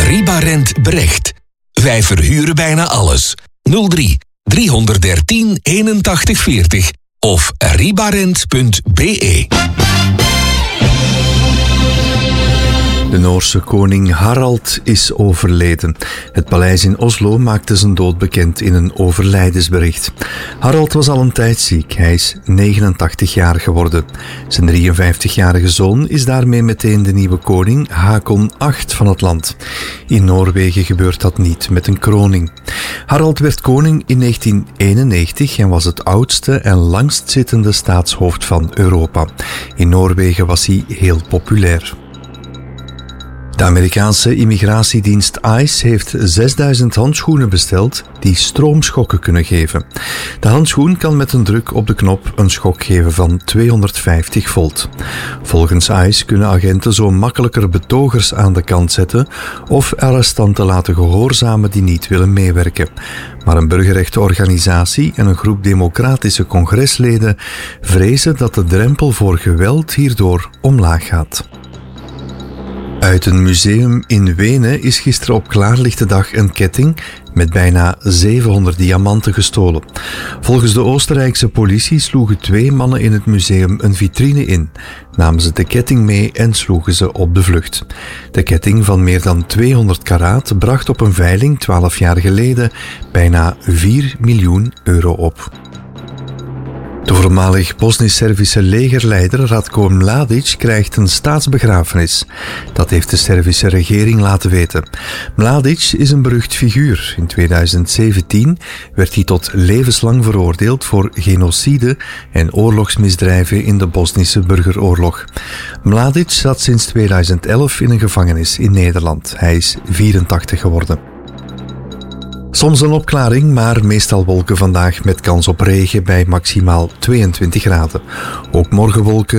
Ribarent Brecht. Wij verhuren bijna alles. 03 313 81 40 of ribarent.be. De Noorse koning Harald is overleden. Het paleis in Oslo maakte zijn dood bekend in een overlijdensbericht. Harald was al een tijd ziek. Hij is 89 jaar geworden. Zijn 53-jarige zoon is daarmee meteen de nieuwe koning, Hakon VIII van het land. In Noorwegen gebeurt dat niet met een kroning. Harald werd koning in 1991 en was het oudste en langstzittende staatshoofd van Europa. In Noorwegen was hij heel populair. De Amerikaanse immigratiedienst ICE heeft 6000 handschoenen besteld die stroomschokken kunnen geven. De handschoen kan met een druk op de knop een schok geven van 250 volt. Volgens ICE kunnen agenten zo makkelijker betogers aan de kant zetten of arrestanten laten gehoorzamen die niet willen meewerken. Maar een burgerrechtenorganisatie en een groep democratische congresleden vrezen dat de drempel voor geweld hierdoor omlaag gaat. Uit een museum in Wenen is gisteren op klaarlichte dag een ketting met bijna 700 diamanten gestolen. Volgens de Oostenrijkse politie sloegen 2 mannen in het museum een vitrine in, namen ze de ketting mee en sloegen ze op de vlucht. De ketting van meer dan 200 karaat bracht op een veiling 12 jaar geleden bijna 4 miljoen euro op. De voormalig Bosnisch-Servische legerleider Ratko Mladic krijgt een staatsbegrafenis. Dat heeft de Servische regering laten weten. Mladic is een berucht figuur. In 2017 werd hij tot levenslang veroordeeld voor genocide en oorlogsmisdrijven in de Bosnische burgeroorlog. Mladic zat sinds 2011 in een gevangenis in Nederland. Hij is 84 geworden. Soms een opklaring, maar meestal wolken vandaag met kans op regen bij maximaal 22 graden. Ook morgen wolken.